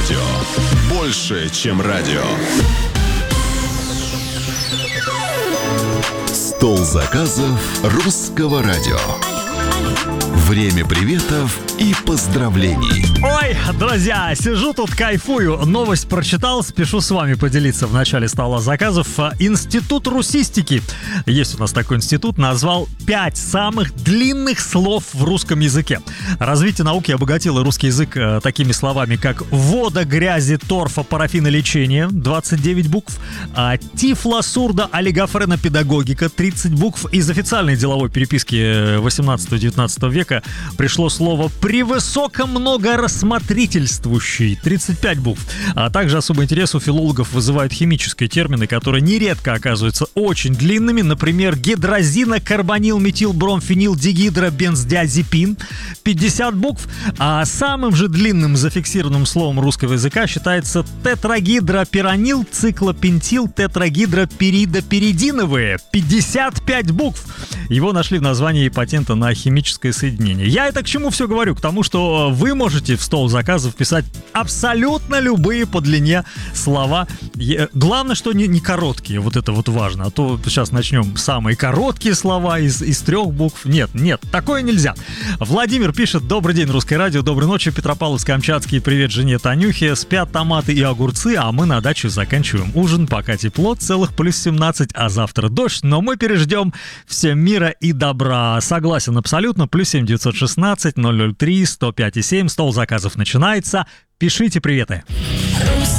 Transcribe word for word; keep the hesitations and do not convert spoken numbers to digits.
радио. Больше, чем радио. Стол заказов русского радио. Время приветов и поздравлений. Ой, друзья, сижу тут, кайфую. Новость прочитал, спешу с вами поделиться в начале стола заказов. Институт русистики, есть у нас такой институт, назвал пять самых длинных слов в русском языке. Развитие науки обогатило русский язык э, такими словами, как вода, грязи, торфа, парафинолечение, двадцать девять букв, а тифло, сурдо, олигофрена, педагогика, тридцать букв. Из официальной деловой переписки восемнадцатого-девятнадцатого века пришло слово «превысоко многорассмотрительствующий», тридцать пять букв. А также особый интерес у филологов вызывают химические термины, которые нередко оказываются очень длинными. Например, гидрозина, карбонил, метил, бромфенил, дигидро, бензодиазепин, пятьдесят букв. А самым же длинным зафиксированным словом русского языка считается тетрагидропиранил, циклопентил, тетрагидропиридопиридиновые, пятьдесят пять букв. Его нашли в названии патента на химическое соединение. Я это к чему все говорю? К тому, что вы можете в стол заказов писать абсолютно любые по длине слова. Главное, что не, не короткие, вот это вот важно. А то сейчас начнем самые короткие слова из, из трех букв. Нет, нет, такое нельзя. Владимир пишет: добрый день, русское радио, доброй ночи, Петропавловск-Камчатский, привет жене Танюхе, спят томаты и огурцы, а мы на даче заканчиваем ужин, пока тепло, целых плюс семнадцать, а завтра дождь, но мы переждем все мира и добра. Согласен абсолютно. Плюс семь девятьсот шестнадцать ноль ноль три сто пять и семь. Стол заказов начинается. Пишите приветы.